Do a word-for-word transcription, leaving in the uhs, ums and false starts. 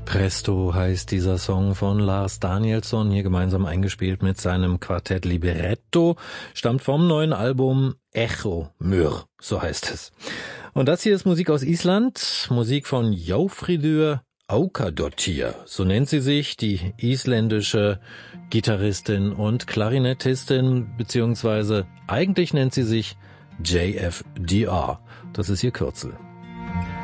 Presto heißt dieser Song von Lars Danielsson, hier gemeinsam eingespielt mit seinem Quartett Libretto, stammt vom neuen Album Echo Mur, so heißt es. Und das hier ist Musik aus Island, Musik von Jófríður Aukadottir, so nennt sie sich, die isländische Gitarristin und Klarinettistin, beziehungsweise eigentlich nennt sie sich J F D R, das ist ihr Kürzel.